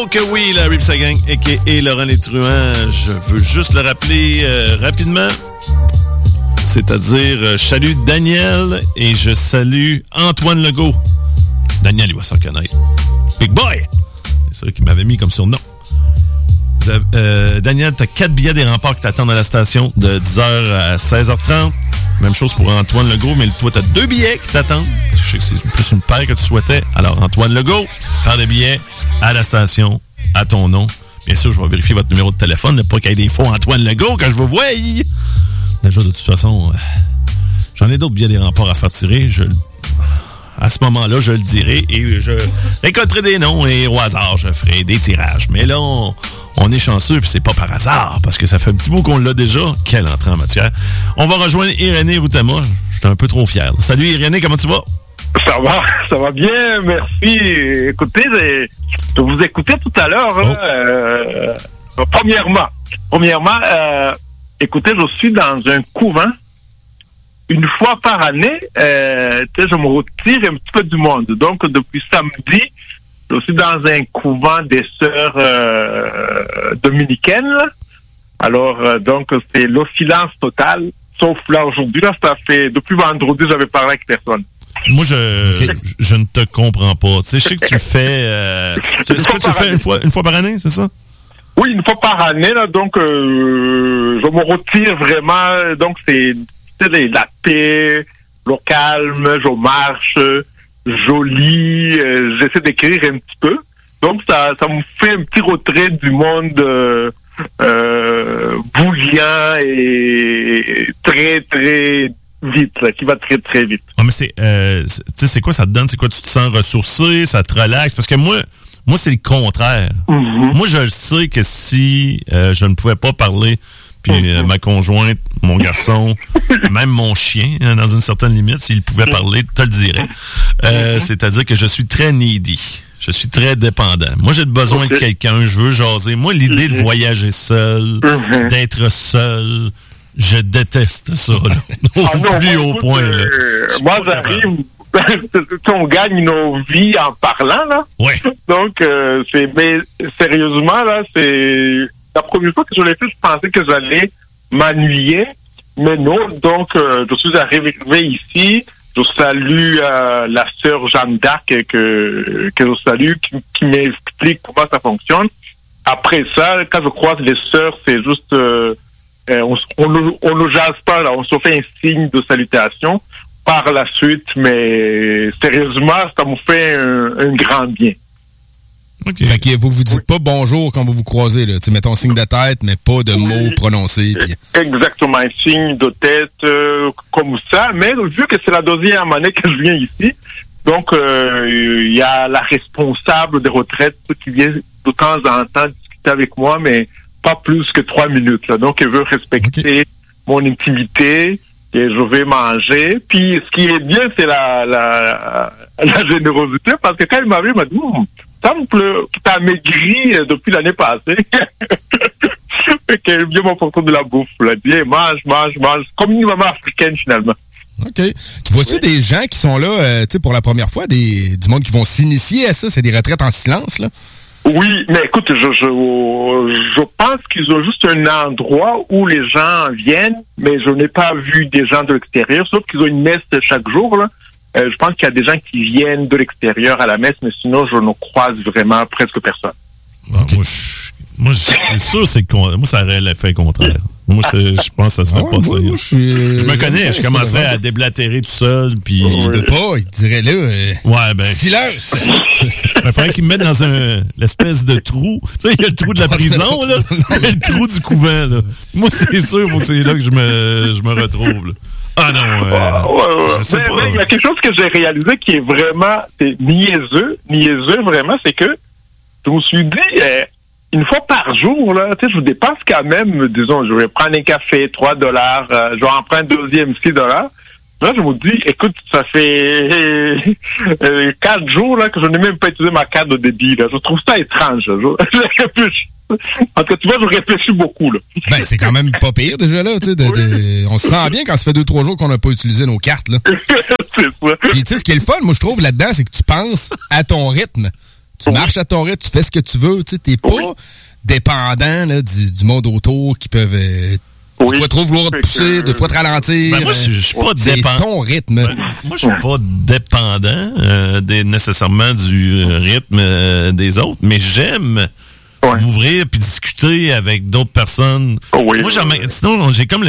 Oh que oui, la Ripsa Gang, a.k.a. Laurent Les Truands. Je veux juste le rappeler rapidement. C'est-à-dire, je salue Daniel et je salue Antoine Legault. Daniel, il va s'en connaître. Big Boy! C'est ça qu'il m'avait mis comme surnom. Daniel, t'as 4 billets des remparts qui t'attendent à la station de 10h à 16h30. Même chose pour Antoine Legault, mais toi, t'as 2 billets qui t'attendent. Je sais que c'est plus une paire que tu souhaitais. Alors, Antoine Legault, paire de billets à la station, à ton nom. Bien sûr, je vais vérifier votre numéro de téléphone, pas qu'il y ait des faux Antoine Legault quand je vous vois. Déjà, de toute façon, j'en ai d'autres billets des remparts à faire tirer. À ce moment-là, je le dirai et je récolterai des noms et au hasard, je ferai des tirages. Mais là, on est chanceux puis c'est pas par hasard parce que ça fait un petit bout qu'on l'a déjà. Quelle entrée en matière. On va rejoindre Irénée Routama. J'étais un peu trop fier. Salut Irénée, comment tu vas? Ça va bien, merci. Écoutez, je vous écoutais tout à l'heure. Premièrement, écoutez, je suis dans un couvent. Une fois par année, je me retire un petit peu du monde. Donc, depuis samedi, je suis dans un couvent des sœurs dominicaines. Alors, donc, c'est le silence total. Sauf là, aujourd'hui, là, ça fait... Depuis vendredi, j'avais parlé avec personne. Moi, je ne te comprends pas. Tu sais, je sais que tu fais... c'est ce que tu fais une fois par année, c'est ça? Oui, une fois par année, là. Donc, je me retire vraiment. Donc, c'est la paix, le calme, je marche, je lis, j'essaie d'écrire un petit peu. Donc, ça me fait un petit retrait du monde bouillant et très, très vite, là, qui va très, très vite. Ah, mais c'est quoi ça te donne? C'est quoi, tu te sens ressourcé, ça te relaxe? Parce que moi, c'est le contraire. Mm-hmm. Moi, je sais que si je ne pouvais pas parler, puis ma conjointe, mon garçon, même mon chien, dans une certaine limite, s'il pouvait parler, te le dirais. C'est-à-dire que je suis très needy. Je suis très dépendant. Moi, j'ai besoin de quelqu'un, je veux jaser. Moi, l'idée de voyager seul, d'être seul, je déteste ça, là. Au plus haut point, là. Moi, j'arrive... on gagne nos vies en parlant, là. Ouais. Donc, mais sérieusement, là, c'est la première fois que je l'ai fait, je pensais que j'allais m'ennuyer, mais non. Donc, je suis arrivé ici. Je salue la sœur Jeanne d'Arc que je salue, qui m'explique comment ça fonctionne. Après ça, quand je croise les sœurs, c'est juste, on ne jase pas, là. On se fait un signe de salutation par la suite, mais sérieusement, ça me fait un grand bien. Okay. Fait que vous dites pas bonjour quand vous croisez, là. Tu mettons signe de tête, mais pas de mots prononcés. Pis... Exactement, un signe de tête comme ça. Mais vu que c'est la deuxième année que je viens ici, donc il y a la responsable des retraites qui vient de temps en temps discuter avec moi, mais pas plus que 3 minutes. Là. Donc elle veut respecter mon intimité. Et je vais manger. Puis, ce qui est bien, c'est la générosité, parce que quand il m'a vu, il m'a dit, semble que t'as maigri depuis l'année passée. Fait qu'elle vient m'apporter de la bouffe, là. Dit, hey, mange. Comme une maman africaine, finalement. OK. Tu vois-tu des gens qui sont là, tu sais, pour la première fois, du monde qui vont s'initier à ça? C'est des retraites en silence, là? Oui, mais écoute, je pense qu'ils ont juste un endroit où les gens viennent, mais je n'ai pas vu des gens de l'extérieur, sauf qu'ils ont une messe chaque jour, là. Je pense qu'il y a des gens qui viennent de l'extérieur à la messe, mais sinon, je ne croise vraiment presque personne. Okay. Moi, c'est sûr, moi, ça aurait l'effet contraire. Moi, je pense que ça serait pas ça. Je me connais, je commencerais à déblatérer tout seul, puis... Il peut pas, il dirait là... silence! Il faudrait qu'il me mette dans l'espèce de trou. Tu sais, il y a le trou de la prison, là, et le trou du couvent, là. Moi, c'est sûr, il faut que c'est là que je me retrouve, là. Ah non, je sais pas. Mais il y a quelque chose que j'ai réalisé qui est vraiment niaiseux, vraiment, c'est que je me suis dit... une fois par jour, là, tu sais, je dépense quand même, disons, je vais prendre un café, $3, je vais en prendre un deuxième, $6. Là, je me dis, écoute, ça fait 4 jours, là, que je n'ai même pas utilisé ma carte de débit, là. Je trouve ça étrange, là. Je réfléchis. En tout cas, tu vois, je réfléchis beaucoup, là. Ben, c'est quand même pas pire, déjà, là, tu sais, on se sent bien quand ça fait 2-3 jours qu'on n'a pas utilisé nos cartes, là. C'est ça. Puis, tu sais, ce qui est le fun, moi, je trouve, là-dedans, c'est que tu penses à ton rythme. Tu marches à ton rythme, tu fais ce que tu veux. Tu sais, t'es pas dépendant là, du monde autour qui peuvent... Des fois trop vouloir te pousser, des fois te ralentir. Ben moi, je suis pas dépendant. C'est ton rythme. Ben, moi, je suis pas dépendant nécessairement du rythme des autres, mais j'aime m'ouvrir puis discuter avec d'autres personnes. Moi, sinon, j'ai comme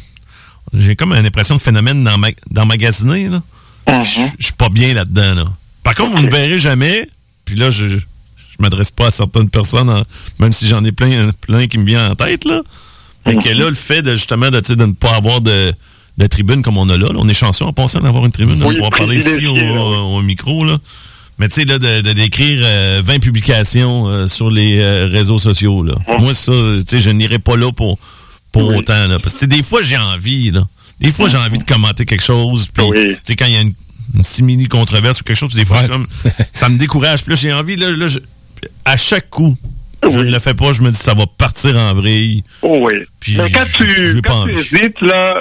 une impression de phénomène d'emmagasiner, là. Je suis pas bien là-dedans, là. Par contre, vous ne me verrez jamais, puis là, je m'adresse pas à certaines personnes, même si j'en ai plein qui me viennent en tête, là. Fait que là, le fait de justement de ne pas avoir de tribune comme on a là, on est chanceux en pensant d'avoir une tribune, on va parler ici au micro, là. Mais tu sais, là, d'écrire 20 publications sur les réseaux sociaux, là. Moi, ça, tu sais, je n'irai pas là pour autant, là. Parce que des fois, j'ai envie, là. Des fois, j'ai envie de commenter quelque chose, puis tu sais, quand il y a une simili controverse ou quelque chose, des fois, comme ça me décourage. Puis là, j'ai envie, là, à chaque coup, je ne le fais pas, je me dis ça va partir en vrille. Puis mais quand tu hésites,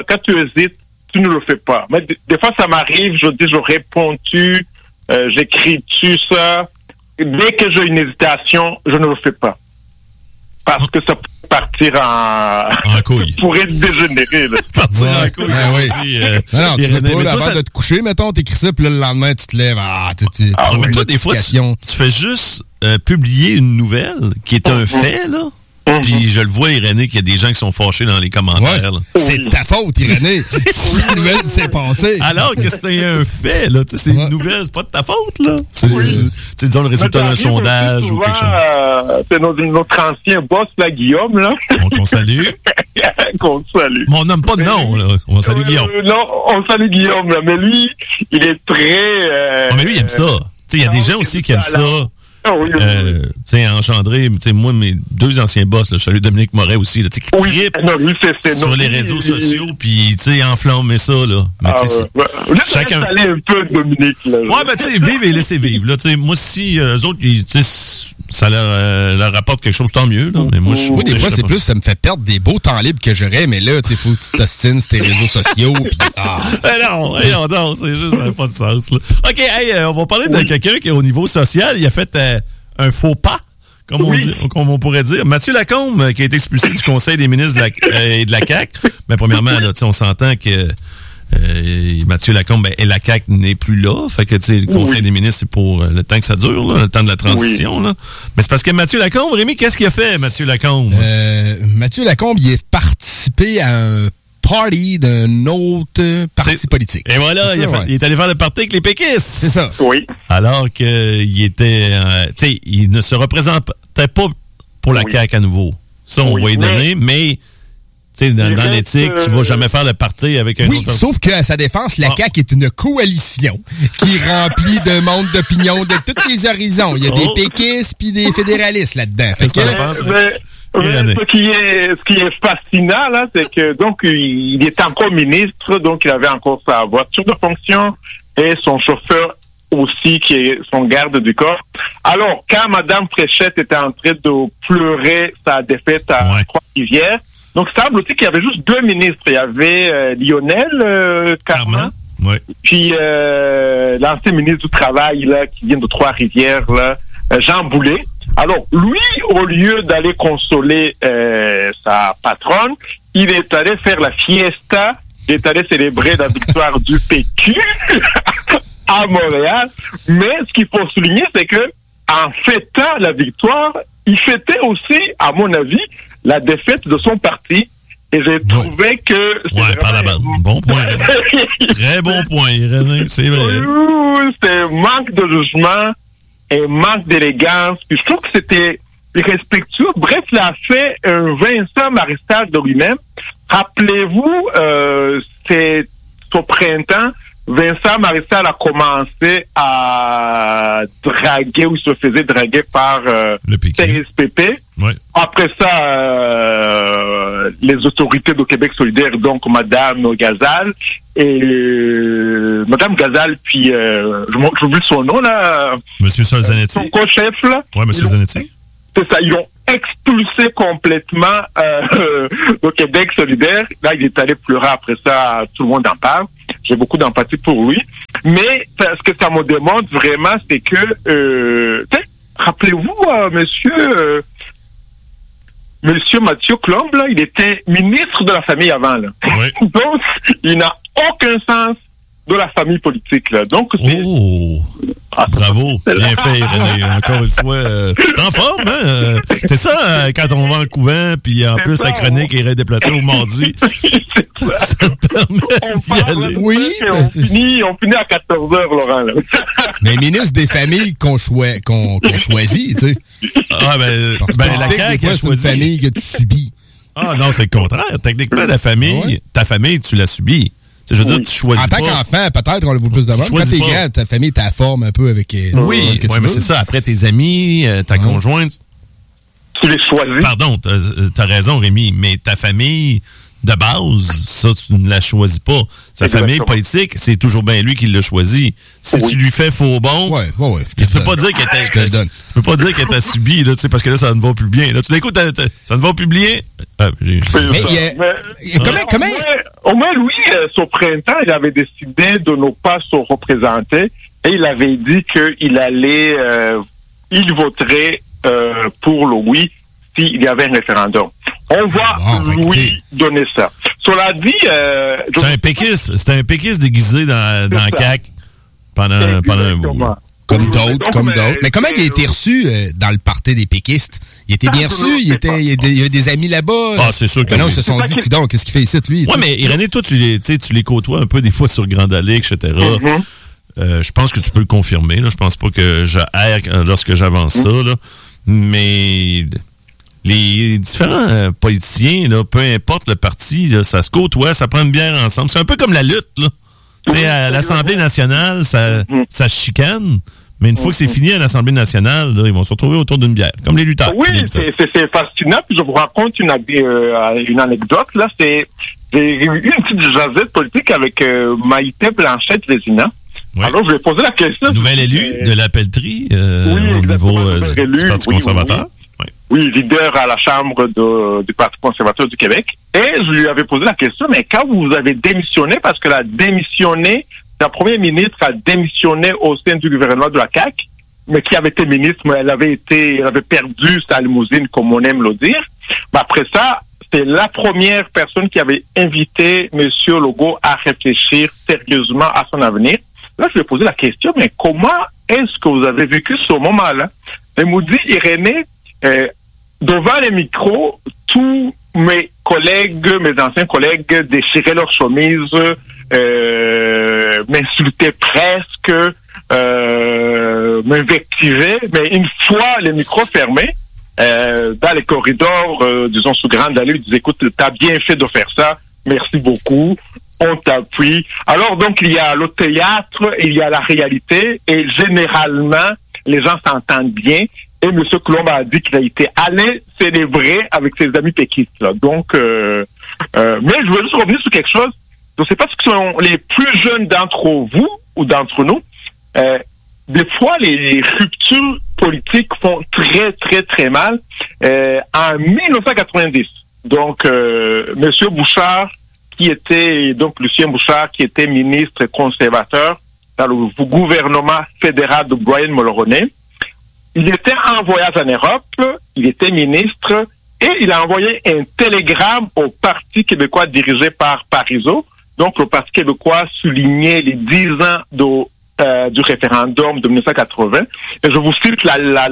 tu ne le fais pas. Mais des fois, ça m'arrive, je réponds-tu, j'écris-tu ça. Dès que j'ai une hésitation, je ne le fais pas. Parce que ça peut partir en couille. Pourrait dégénérer. Partir en couille. Non, tu veux pas, avant de te coucher, mettons, t'écris ça, puis là, le lendemain, tu te lèves. Mais toi, des fois, tu fais juste publier une nouvelle qui est un fait, là. Puis je le vois, Irénée, qu'il y a des gens qui sont fâchés dans les commentaires. C'est de ta faute, Irénée. La nouvelle s'est passée. Alors que c'est un fait, là. C'est une nouvelle, c'est pas de ta faute, là. C'est disons le résultat d'un sondage ou quelque chose. C'est notre ancien boss, là, Guillaume, là. Qu'on salue. Qu'on salue. Mais on nomme pas de nom, là. On salue Guillaume. Non, on salue Guillaume, là. Mais lui, il est très... mais lui, il aime ça. Il y a des gens aussi qui aiment ça. Tu sais, engendré, tu sais, moi, mes deux anciens boss, là, je salue Dominique Moret aussi, là, tu sais, qui trippent sur les réseaux sociaux, puis, tu sais, enflammer ça, là. Mais, tu sais, chacun. Un peu, Dominique, là. Ouais, ben, tu sais, vivre et laisser vivre, là. Tu sais, moi, si eux autres, tu sais, ça leur rapporte quelque chose, tant mieux, là. Mais moi, des fois, c'est plus, ça me fait perdre des beaux temps libres que j'aurais, mais là, tu sais, faut que tu t'ostines sur tes réseaux sociaux, puis non, c'est juste, ça n'a pas de sens, là. OK, on va parler de quelqu'un qui, au niveau social, il a fait un faux pas, comme on pourrait dire. Mathieu Lacombe, qui a été expulsé du Conseil des ministres de la CAQ. Mais premièrement, là, on s'entend que Mathieu Lacombe et la CAQ n'est plus là. Fait que le Conseil des ministres, c'est pour le temps que ça dure, là, le temps de la transition. Là. Mais c'est parce que Mathieu Lacombe, Rémi, qu'est-ce qu'il a fait, Mathieu Lacombe? Mathieu Lacombe, il est participé à un party d'un autre parti politique. Et voilà, il est allé faire le party avec les péquistes. C'est ça. Oui. Alors qu'il était... tu sais, il ne se représentait pas pour la CAQ à nouveau. Ça, on va y donner, mais... Tu sais, dans l'éthique, tu vas jamais faire le party avec un autre... Oui, sauf qu'à sa défense, la CAQ est une coalition qui remplit de monde d'opinion de tous les horizons. Il y a des péquistes puis des fédéralistes là-dedans. Fait ce qui est fascinant, là, c'est que, donc, il est encore ministre, donc il avait encore sa voiture de fonction et son chauffeur aussi, qui est son garde du corps. Alors, quand Mme Fréchette était en train de pleurer sa défaite à Trois-Rivières, donc, il semble aussi qu'il y avait juste deux ministres. Il y avait Lionel Carman, puis l'ancien ministre du Travail, là, qui vient de Trois-Rivières, là, Jean Boulet. Alors, lui, au lieu d'aller consoler sa patronne, il est allé faire la fiesta, il est allé célébrer la victoire du PQ à Montréal. Mais ce qu'il faut souligner, c'est que en fêtant la victoire, il fêtait aussi, à mon avis, la défaite de son parti. Et j'ai trouvé que... par la bande. Bon point. Très bon point, René, c'est vrai. C'est manque de jugement et manque d'élégance. Puis je trouve que c'était irrespectueux. Bref, il a fait un Vincent Marissal de lui-même. Rappelez-vous, c'est au printemps, Vincent Marissal a commencé à draguer, ou il se faisait draguer par CSPP. Ouais. Après ça, les autorités de Québec solidaire, donc Madame Gazal, Madame Gazal, puis j'oublie son nom, là. Monsieur Zanetti. Son co-chef, là. Ouais, Monsieur Zanetti. C'est ça, ils l'ont expulsé complètement au Québec solidaire. Là, il est allé pleurer après ça, tout le monde en parle. J'ai beaucoup d'empathie pour lui. Mais ce que ça me démontre vraiment, c'est que rappelez-vous, Monsieur Mathieu Coulombe, là, il était ministre de la famille avant, là. Oui. Donc, il n'a aucun sens de la famille politique, là. Donc, bravo. Bien fait, René. Encore une fois, t'es en forme, hein? C'est ça, quand on va en couvent, puis en plus, la chronique est redéplacée au mardi. Ça te permet d'y aller. Oui. On finit à 14h, Laurent, là. Mais ministre des familles qu'on choisit, tu sais. Ah, la CAQ a choisi. C'est une famille que tu subis. Ah, non, c'est le contraire. Techniquement, ta famille, tu l'as subie. Je veux dire, tu choisis pas. En tant qu'enfant, peut-être, on a plus de monde. Quand t'es grand, ta famille t'a forme un peu avec... Oui, mais c'est ça. Après, tes amis, ta conjointe... Tu les choisis. Pardon, t'as raison, Rémi, mais ta famille... De base, ça, tu ne la choisis pas. Sa famille politique, c'est toujours bien lui qui l'a choisi. Si tu lui fais faux bon, tu peux pas dire qu'elle t'a subi, là, parce que là, ça ne va plus bien. Là, tout d'un coup, ça ne va plus bien. Comment... Au moins, lui, au printemps, il avait décidé de ne pas se représenter et il avait dit qu'il allait, il voterait pour le oui s'il y avait un référendum. On va lui donner ça. Cela dit... c'est un péquiste déguisé dans la CAQ pendant un bout. Comme d'autres. Mais comment il a été reçu dans le party des péquistes? Il était bien reçu? Il y a des amis là-bas? Ah, c'est sûr que non, ils se sont dit, donc, qu'est-ce qu'il fait ici, lui? Ouais, mais Irénée, toi, tu les côtoies un peu des fois sur Grande Allée, etc. Je pense que tu peux le confirmer. Là. Je pense pas que je erre lorsque j'avance ça. Là. Mais... Les différents politiciens, là, peu importe le parti, là, ça se côtoie, ça prend une bière ensemble. C'est un peu comme la lutte, là. Tu sais, à l'Assemblée nationale, ça chicane, mais une fois que c'est fini à l'Assemblée nationale, là, ils vont se retrouver autour d'une bière, comme les lutteurs. Oui, c'est fascinant. Puis je vous raconte une anecdote. Là, j'ai eu une petite jasette politique avec Maïté Blanchette-Vézina. Ouais. Alors, je vais poser la question. Nouvelle élue de la pelleterie au niveau du Parti conservateur. Oui, leader à la Chambre du Parti conservateur du Québec. Et je lui avais posé la question, mais quand vous avez démissionné, parce qu'elle a démissionné, la première ministre a démissionné au sein du gouvernement de la CAQ, mais qui avait été ministre, mais elle avait perdu sa limousine, comme on aime le dire. Mais après ça, c'est la première personne qui avait invité M. Legault à réfléchir sérieusement à son avenir. Là, je lui ai posé la question, mais comment est-ce que vous avez vécu ce moment-là? Elle me dit, Irénée, devant les micros, tous mes anciens collègues déchiraient leurs chemises, m'insultaient presque, m'invectivaient, mais une fois les micros fermés, dans les corridors, disons sous Grande Allée, ils disaient, écoute, t'as bien fait de faire ça, merci beaucoup, on t'appuie. Alors donc, il y a le théâtre, il y a la réalité, et généralement, les gens s'entendent bien. Et M. Coulombe a dit qu'il a été allé célébrer avec ses amis péquistes. Là. Donc, mais je veux juste revenir sur quelque chose. Je ne sais pas si sont les plus jeunes d'entre vous ou d'entre nous. Des fois, les ruptures politiques font très, très, très mal. En 1990, donc, M. Bouchard, Lucien Bouchard, qui était ministre conservateur dans le gouvernement fédéral de Brian Mulroney, il était en voyage en Europe, il était ministre, et il a envoyé un télégramme au Parti québécois dirigé par Parizeau. Donc, le Parti québécois soulignait les 10 ans du référendum de 1980. Et je vous cite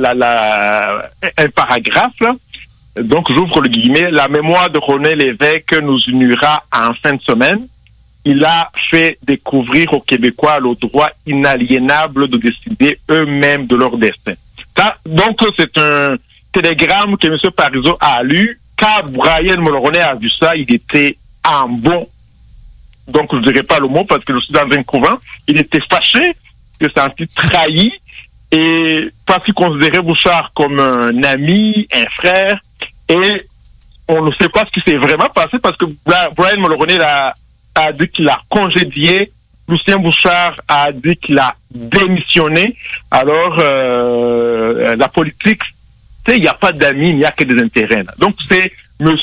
un paragraphe, là. Donc, j'ouvre le guillemet. La mémoire de René Lévesque nous unira en fin de semaine. Il a fait découvrir aux Québécois le droit inaliénable de décider eux-mêmes de leur destin. Donc, c'est un télégramme que M. Parizeau a lu. Quand Brian Mulroney a vu ça, il était en bon. Donc, je ne dirais pas le mot parce que je suis dans un couvent. Il était fâché, il s'est senti trahi, et parce qu'il considérait Bouchard comme un ami, un frère, et on ne sait pas ce qui s'est vraiment passé parce que Brian Mulroney a dit qu'il a congédié. Lucien Bouchard a dit qu'il a démissionné. Alors, la politique, tu sais, il n'y a pas d'amis, il n'y a que des intérêts. Là. Donc, c'est M.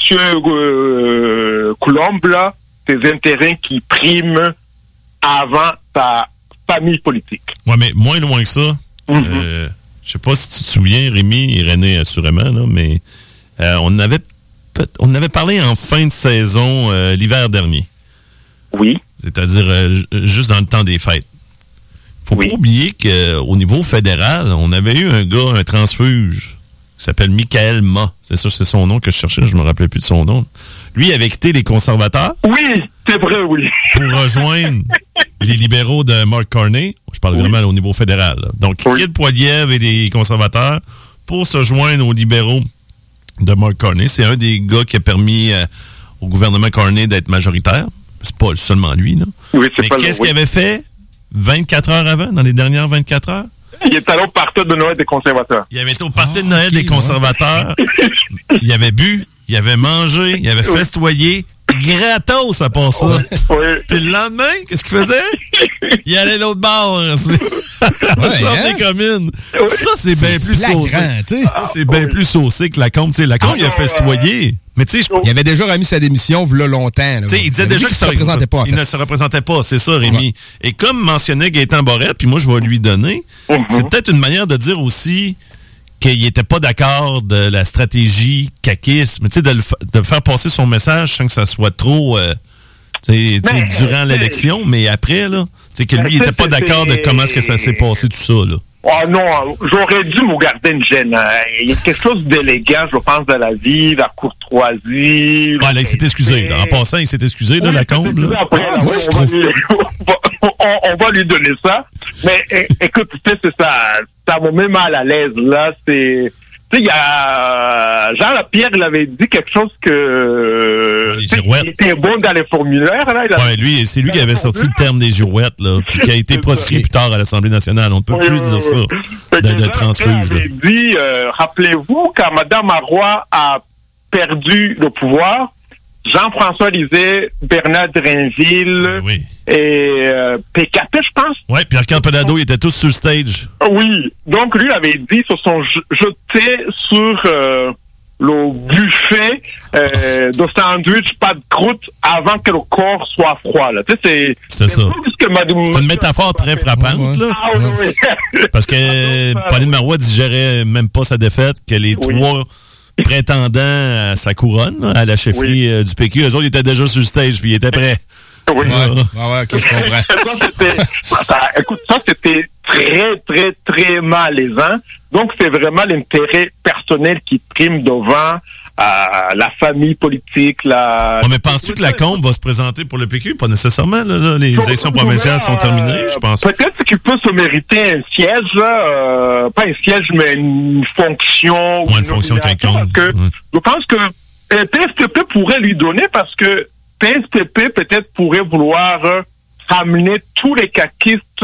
Coulombe, là, ses intérêts qui priment avant sa famille politique. Ouais, mais moins loin que ça, je Je sais pas si tu te souviens, Rémi et René, assurément, là, mais on avait parlé en fin de saison l'hiver dernier. Oui. C'est-à-dire juste dans le temps des fêtes. Faut pas oublier qu'au niveau fédéral, on avait eu un transfuge, qui s'appelle Michael Ma. C'est ça, c'est son nom que je cherchais, je me rappelais plus de son nom. Lui avait quitté les conservateurs. Oui, c'est vrai, oui. Pour rejoindre les libéraux de Mark Carney. Je parle vraiment au niveau fédéral. Là. Donc, il quitte Poilievre et les conservateurs pour se joindre aux libéraux de Mark Carney. C'est un des gars qui a permis au gouvernement Carney d'être majoritaire. C'est pas seulement lui, là. Oui, c'est mais pas qu'est-ce qu'il avait fait 24 heures avant, dans les dernières 24 heures? Il est allé au party de Noël des conservateurs. Il avait été au party de Noël des conservateurs. Il avait bu, il avait mangé, il avait festoyé. Gratos à part ça. Puis le lendemain, qu'est-ce qu'il faisait? Il allait l'autre bord. Des communes. Ça, c'est bien plus saucé. Ça, c'est bien plus saucé que Lacombe. Lacombe, il a festoyé. Mais tu sais, il avait déjà remis sa démission v'là longtemps. Là. Il disait déjà qu'il ne se représentait pas. Il ne se représentait pas, c'est ça, Rémi. Ouais. Et comme mentionnait Gaétan Barrette, puis moi, je vais lui donner, c'est peut-être une manière de dire aussi qu'il n'était pas d'accord de la stratégie caquiste, mais tu sais, de faire passer son message sans que ça soit trop durant l'élection, mais après, là, tu sais, que lui, il n'était pas d'accord de comment est-ce que ça s'est passé, tout ça, là. Oh non, j'aurais dû me garder une gêne. Il y a quelque chose d'élégant, je pense, de la vie, la courtoisie. Ouais, là, il s'est excusé. Là. En passant, il s'est excusé, là, Lacombe. On va lui donner ça. Mais écoute, c'est ça. Ça me met mal à l'aise, là. Tu sais, il y a Jean Lapierre, il avait dit quelque chose que il était bon dans les formulaires, là. Lui, c'est lui qui avait sorti le terme des girouettes, là, puis qui a été proscrit plus tard à l'Assemblée nationale. On ne peut plus dire ça de transfuge. Il avait dit, rappelez-vous, quand Mme Marois a perdu le pouvoir, Jean-François Lisée, Bernard Drainville et PKP, je pense. Oui, Pierre-Carl Pelado, ils étaient tous sur le stage. Oui, donc lui, il avait dit, ils se sont jetés sur le buffet de sandwich, pas de croûte, avant que le corps soit froid. Là. Tu sais, c'est ça. C'est une métaphore très frappante. Là. Ah, oui. Parce que Pauline Marois digérait même pas sa défaite, que les trois prétendants à sa couronne, à la chefferie du PQ, eux autres, ils étaient déjà sur le stage, puis ils étaient prêts. Oui. Ok, je comprends. Écoute, ça, c'était très, très, très malaisant. Donc, c'est vraiment l'intérêt personnel qui prime devant la famille politique. Mais penses-tu que Lacombe va se présenter pour le PQ? Pas nécessairement. Là, les élections provinciales sont terminées, je pense. Peut-être qu'il peut se mériter un siège, là, pas un siège, mais une fonction. Une fonction quelconque. Je pense que PSPP pourrait lui donner parce que PSPP peut-être pourrait vouloir ramener tous les caquistes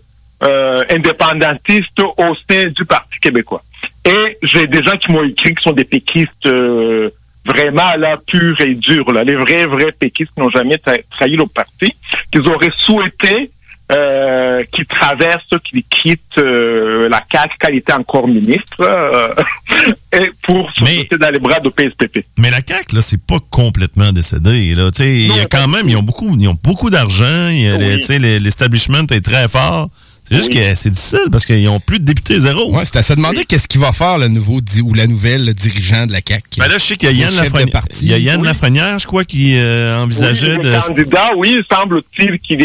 indépendantistes au sein du Parti québécois. Et j'ai des gens qui m'ont écrit qui sont des péquistes vraiment là purs et durs, là, les vrais péquistes qui n'ont jamais trahi le parti, qu'ils auraient souhaité qu'ils traversent, qu'ils quittent la CAQ quand il était encore ministre et pour se jeter dans les bras de PSPP. Mais la CAQ, là, c'est pas complètement décédé. Là. Il y a quand même, ils ont beaucoup d'argent, l'establishment est très fort. C'est juste que c'est difficile parce qu'ils n'ont plus de députés zéro. Ouais, c'est à se demander qu'est-ce qu'il va faire le nouveau ou la nouvelle dirigeant de la CAQ. Ben là, je sais qu'il y a Yann Lafrenière. Il y a Yann Lafrenière, je crois, qui envisageait de. Le candidat, semble-t-il qu'il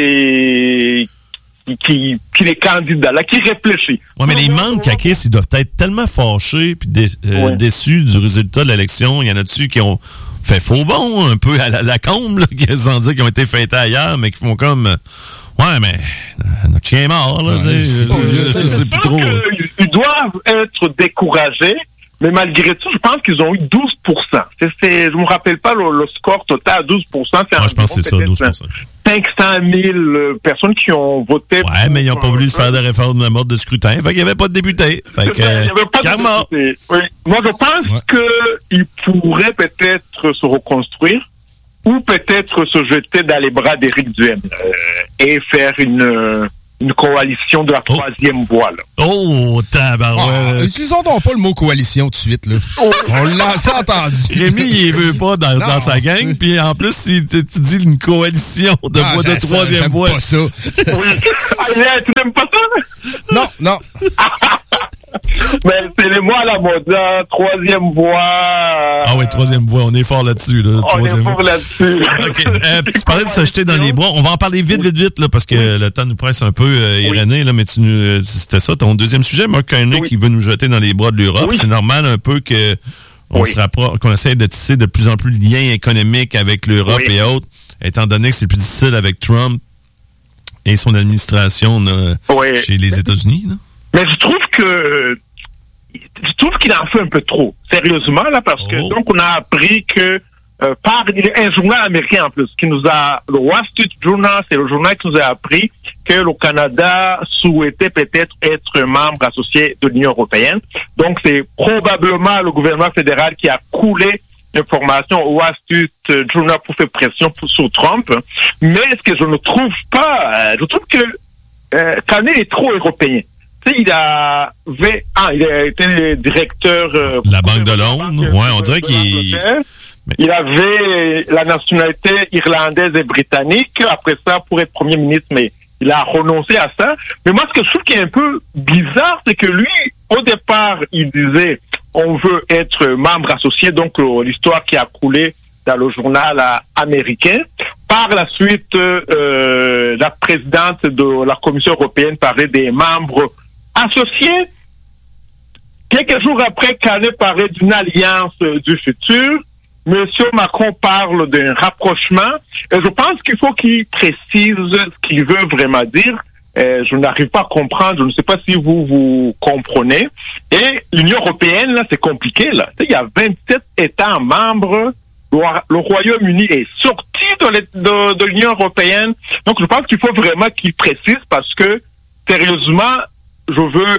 est candidat, là, qui réfléchit. Ouais, mais les membres caquistes, ils doivent être tellement fâchés puis déçus du résultat de l'élection. Il y en a-tu qui ont fait faux bon, un peu à la Lacombe, là, sans dire qu'ils ont été fêtés ailleurs, mais qui font comme. Ouais, mais notre chien est mort, là. C'est plus trop. Ils doivent être découragés, mais malgré tout, je pense qu'ils ont eu 12%. Je me rappelle pas le score total, 12%. Je pense que c'est ça, 12%. 500 000 personnes qui ont voté. Ouais, mais ils n'ont pas voulu faire de réforme de mode de scrutin. Fait qu'il n'y avait pas de député. Fait que, il n'y avait pas de député. Oui. Moi, je pense qu'ils pourraient peut-être se reconstruire ou peut-être se jeter dans les bras d'Éric Duhaime et faire une coalition de la troisième voie. Là. Oh, tabarouette! Utilisons donc pas le mot coalition tout de suite. Là. On l'a entendu. Rémi, il veut pas dans sa gang, puis en plus, si tu dis une coalition de voie de troisième voie. Pas ça. Oui. Tu n'aimes pas ça? Non. Mais c'est les mots à la mode, là. Troisième voie. Ah oui, troisième voie. On est fort là-dessus, là. On est fort là-dessus. OK. Tu parlais de se jeter dans les bras. On va en parler vite, là, parce que le temps nous presse un peu, Irénée, là, mais c'était ça, ton deuxième sujet, Mark Carney, qui veut nous jeter dans les bras de l'Europe. C'est normal un peu que se rapproche, qu'on essaie de tisser de plus en plus de liens économiques avec l'Europe et autres, étant donné que c'est plus difficile avec Trump et son administration chez les États-Unis, là. Mais je trouve qu'il en fait un peu trop, sérieusement, là, parce que donc on a appris que par un journal américain en plus, le Wall Street Journal, c'est le journal qui nous a appris que le Canada souhaitait peut-être être membre associé de l'Union européenne. Donc c'est probablement le gouvernement fédéral qui a coulé l'information au Wall Street Journal pour faire pression sur Trump. Mais ce que je ne trouve pas, je trouve que Carney est trop européen. Il a été directeur la Banque de Londres. Ouais, on dirait qu'il il avait la nationalité irlandaise et britannique. Après ça, pour être premier ministre, mais il a renoncé à ça. Mais moi, ce que je trouve qui est un peu bizarre, c'est que lui, au départ, il disait on veut être membre associé, donc l'histoire qui a coulé dans le journal américain. Par la suite, la présidente de la Commission européenne parlait des membres associés. Quelques jours après, Carney parlait d'une alliance du futur. Monsieur Macron parle d'un rapprochement. Et je pense qu'il faut qu'il précise ce qu'il veut vraiment dire. Je n'arrive pas à comprendre. Je ne sais pas si vous comprenez. Et l'Union européenne, là, c'est compliqué, là. Il y a 27 États membres. Le Royaume-Uni est sorti de l'Union européenne. Donc, je pense qu'il faut vraiment qu'il précise parce que, sérieusement, je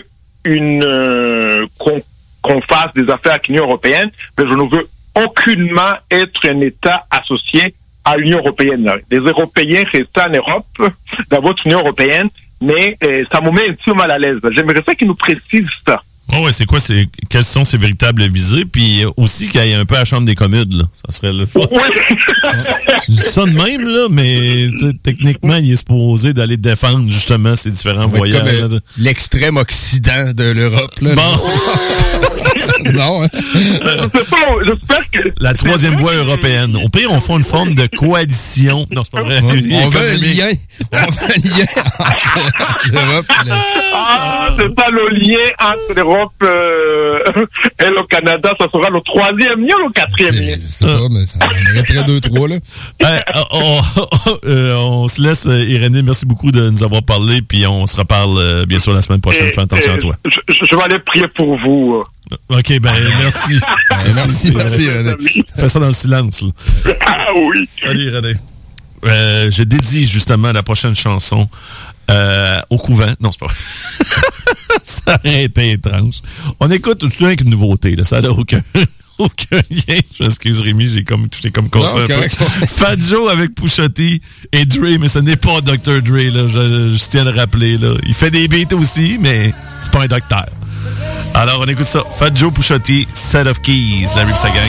veux qu'on fasse des affaires avec l'Union européenne, mais je ne veux aucunement être un État associé à l'Union européenne. Les Européens restent en Europe, dans votre Union européenne, mais ça me met un petit peu mal à l'aise. J'aimerais ça qu'ils nous précisent ça. Ouais, c'est quoi, quelles sont ses véritables visées, puis aussi qu'il y ait un peu à la Chambre des communes, là. Ça serait le fun. Je dis ça de même, là, mais techniquement, il est supposé d'aller défendre justement ces différents voyages. Comme l'extrême occident de l'Europe, là. Bon. Non, hein? J'espère que... La troisième voie européenne. Au pire, on fait une forme de coalition. Non, c'est pas vrai. On veut un lien. Entre l'Europe et c'est ça le lien entre l'Europe et le Canada. Ça sera le troisième lien ou le quatrième lien? Je sais pas, mais ça en mettrait 2-3, là. On se laisse, Irénée. Merci beaucoup de nous avoir parlé, puis on se reparle bien sûr la semaine prochaine. Fais attention à toi. Je vais aller prier pour vous. OK, ben merci. Merci, Irénée. Fais ça dans le silence, là. Ah oui. Salut, Irénée. Je dédie justement la prochaine chanson au couvent. Non, c'est pas vrai. Ça aurait été étrange. On écoute tout de suite avec une nouveauté, là. Ça n'a aucun lien. Je m'excuse, Rémi, j'ai comme concept. Fat Joe avec Pusha T et Dre, mais ce n'est pas Dr. Dre, là. Je tiens à le rappeler, là. Il fait des beats aussi, mais c'est pas un docteur. Alors, on écoute ça. Fat Joe, Pusha T, Set of Keys, la Rip Sagan.